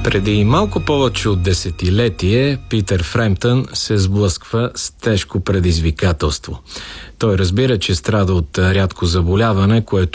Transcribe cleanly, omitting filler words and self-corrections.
Преди малко повече от десетилетие Питър Фремптън се сблъсква с тежко предизвикателство. Той разбира, че страда от рядко заболяване, което